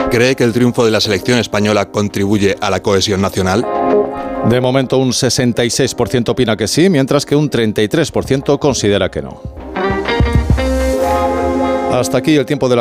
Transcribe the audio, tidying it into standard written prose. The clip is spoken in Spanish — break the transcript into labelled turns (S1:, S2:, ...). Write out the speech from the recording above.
S1: ¿Cree que el triunfo de la selección española contribuye a la cohesión nacional?
S2: De momento un 66% opina que sí, mientras que un 33% considera que no. Hasta aquí el tiempo de la